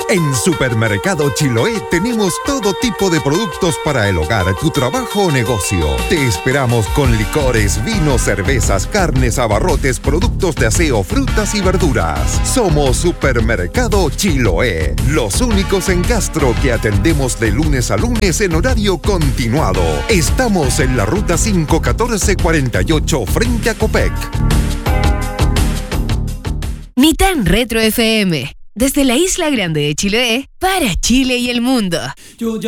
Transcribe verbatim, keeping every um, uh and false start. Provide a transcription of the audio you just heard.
En Supermercado Chiloé tenemos todo tipo de productos para el hogar, tu trabajo o negocio. Te esperamos con licores, vinos, cervezas, carnes, abarrotes, productos de aseo, frutas y verduras. Somos Supermercado Chiloé, los únicos en Castro que atendemos de lunes a lunes en horario continuado. Estamos en la ruta cinco catorce cuarenta y ocho frente a Copec. Nitan Retro F M, desde la Isla Grande de Chiloé, para Chile y el mundo.